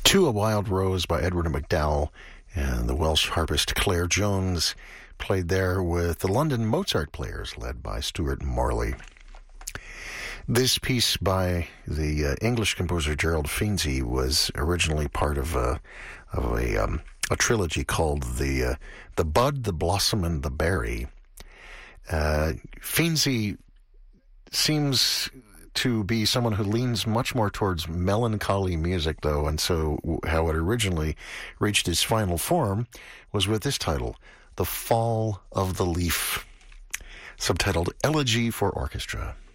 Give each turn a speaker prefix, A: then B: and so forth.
A: To a Wild Rose by Edward MacDowell, and the Welsh harpist Claire Jones played there with the London Mozart Players, led by Stuart Morley. This piece by the English composer Gerald Finzi was originally part of a trilogy called the Bud, the Blossom, and the Berry. Finzi seems to be someone who leans much more towards melancholy music, though, and so how it originally reached its final form was with this title, The Fall of the Leaf, subtitled Elegy for Orchestra.